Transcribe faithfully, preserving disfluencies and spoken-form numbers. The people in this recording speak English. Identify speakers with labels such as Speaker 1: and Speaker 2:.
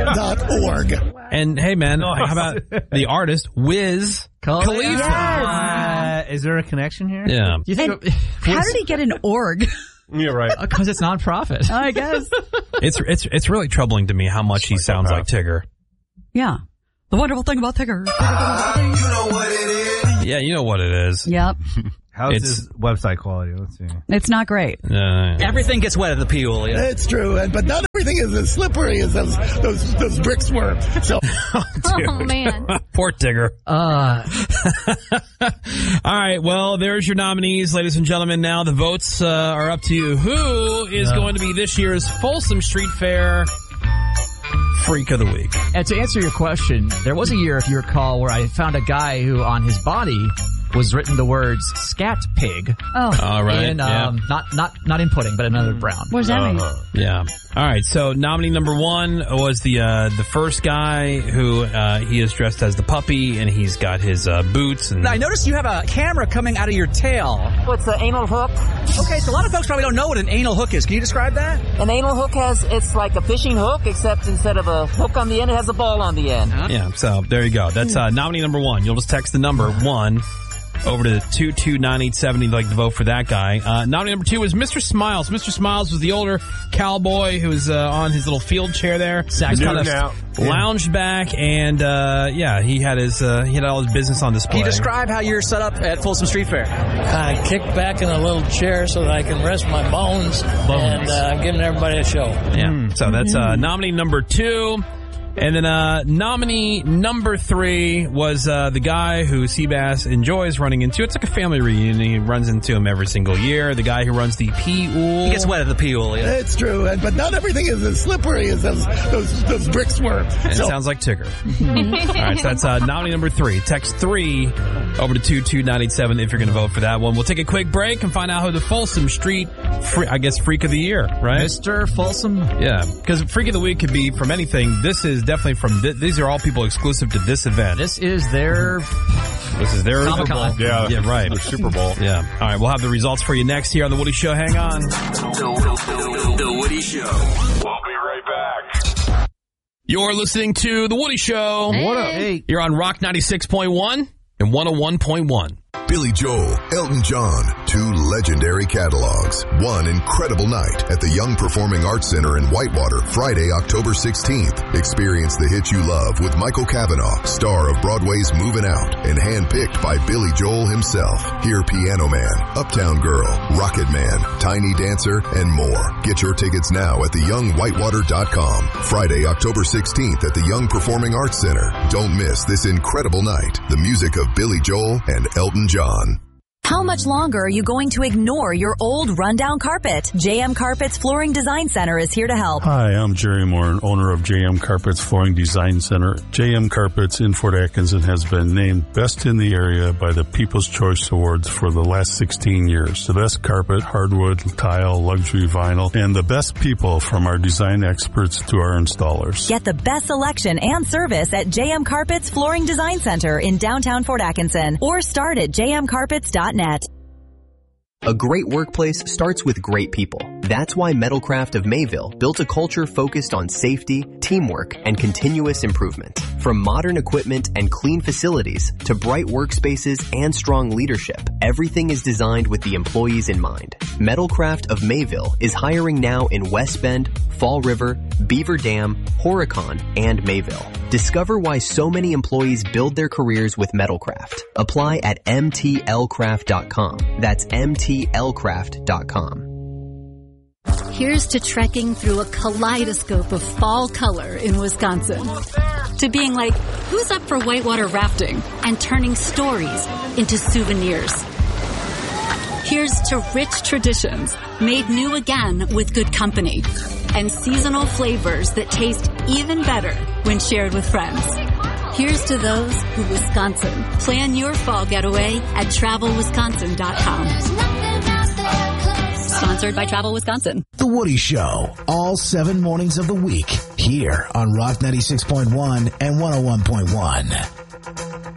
Speaker 1: dot org.
Speaker 2: And hey, man, how about the artist Wiz Khalifa?
Speaker 3: Yes.
Speaker 4: Uh, is there a connection here?
Speaker 2: Yeah.
Speaker 3: Do you think it,
Speaker 5: How did he get an org?
Speaker 4: You're right.
Speaker 3: Because it's nonprofit.
Speaker 5: I guess.
Speaker 2: It's it's it's really troubling to me how much he sounds like Tigger.
Speaker 5: Yeah. The wonderful thing about Tigger.
Speaker 6: You know what it is.
Speaker 2: Yeah, you know what it is.
Speaker 5: Yep.
Speaker 4: How's
Speaker 2: It's-
Speaker 4: his website quality? Let's see.
Speaker 5: It's not great.
Speaker 2: Uh,
Speaker 3: Everything gets wet at the Peolia.
Speaker 1: It's true, and but not everything is as slippery as those those, those bricks were. So,
Speaker 7: Oh, man.
Speaker 2: Poor Tigger.
Speaker 3: Uh,
Speaker 2: All right, well, there's your nominees, ladies and gentlemen. Now the votes uh, are up to you. Who is going to be this year's Folsom Street Fair Freak of the Week?
Speaker 3: and to answer your question, there was a year, if you recall, where I found a guy who on his body was written the words "scat pig."
Speaker 5: Oh.
Speaker 2: All right.
Speaker 3: In, um, not not not in pudding, but another brown.
Speaker 5: What does that mean?
Speaker 2: Yeah. All right. So nominee number one was the uh, the first guy who uh, he is dressed as the puppy, and he's got his uh, boots. And
Speaker 3: Now, I noticed you have a camera coming out of your tail.
Speaker 8: What's the anal hook?
Speaker 3: Okay, so a lot of folks probably don't know what an anal hook is. Can you describe that?
Speaker 8: An anal hook has, it's like a fishing hook, except instead of a hook on the end, it has a ball on the end.
Speaker 2: yeah. So there you go. That's uh, nominee number one. You'll just text the number one over to two two nine eight seven if you'd like to vote for that guy. Uh, nominee number two was Mister Smiles. Mister Smiles was the older cowboy who was uh, on his little field chair there. He's kind of lounged back, and uh, yeah, he had his uh, he had all his business on display.
Speaker 3: Can you describe how you're set up at Folsom Street Fair?
Speaker 9: I kick back in a little chair so that I can rest my bones, and uh, giving everybody a show.
Speaker 2: Yeah. So that's uh, nominee number two. And then uh, nominee number three was uh, the guy who Seabass enjoys running into. It's like a family reunion. He runs into him every single year. The guy who runs the P-Ool.
Speaker 3: He gets wet at the Peolia.
Speaker 1: it's true, and but not everything is as slippery as those those, those bricks were.
Speaker 2: And
Speaker 1: So,
Speaker 2: it sounds like Tigger. All right, so that's uh, nominee number three. Text three over to two two nine eight seven if you're going to vote for that one. We'll take a quick break and find out who the Folsom Street, free, I guess, Freak of the Year, right?
Speaker 3: Mister Folsom?
Speaker 2: Yeah, because Freak of the Week could be from anything. This is definitely from, th- these are all people exclusive to this event.
Speaker 3: This is their...
Speaker 2: This is their
Speaker 3: Comic-Con.
Speaker 2: Yeah, yeah, right. The Super Bowl. Yeah. All right, we'll have the results for you next here on The Woody Show. Hang on.
Speaker 6: The, the Woody Show. We'll be right back.
Speaker 2: You're listening to The Woody Show.
Speaker 7: Hey.
Speaker 4: What up? Hey.
Speaker 2: You're on Rock ninety-six point one and one oh one point one.
Speaker 10: Billy Joel, Elton John, two legendary catalogs. One incredible night at the Young Performing Arts Center in Whitewater, Friday, October sixteenth. Experience the hit you love with Michael Cavanaugh, star of Broadway's Moving Out, and handpicked by Billy Joel himself. Hear Piano Man, Uptown Girl, Rocket Man, Tiny Dancer, and more. Get your tickets now at the young whitewater dot com. Friday, October sixteenth at the Young Performing Arts Center. Don't miss this incredible night. The music of Billy Joel and Elton John.
Speaker 11: How much longer are you going to ignore your old rundown carpet? J M Carpets Flooring Design Center is here to help.
Speaker 12: Hi, I'm Jerry Moore, owner of J M Carpets Flooring Design Center. J M Carpets in Fort Atkinson has been named best in the area by the People's Choice Awards for the last sixteen years. The best carpet, hardwood, tile, luxury vinyl, and the best people from our design experts to our installers.
Speaker 11: Get the best selection and service at J M Carpets Flooring Design Center in downtown Fort Atkinson or start at j m carpets dot net.
Speaker 13: A great workplace starts with great people. That's why Metalcraft of Mayville built a culture focused on safety, teamwork, and continuous improvement. From modern equipment and clean facilities to bright workspaces and strong leadership, everything is designed with the employees in mind. Metalcraft of Mayville is hiring now in West Bend, Fall River, Beaver Dam, Horicon, and Mayville. Discover why so many employees build their careers with Metalcraft. Apply at m t l craft dot com. That's m t l craft dot com.
Speaker 7: Here's to trekking through a kaleidoscope of fall color in Wisconsin. To being like, who's up for whitewater rafting and turning stories into souvenirs. Here's to rich traditions made new again with good company and seasonal flavors that taste even better when shared with friends. Here's to those who Wisconsin. Plan your fall getaway at travel wisconsin dot com. Sponsored by Travel Wisconsin.
Speaker 14: The Woody Show, all seven mornings of the week, here on Rock ninety-six point one and one oh one point one.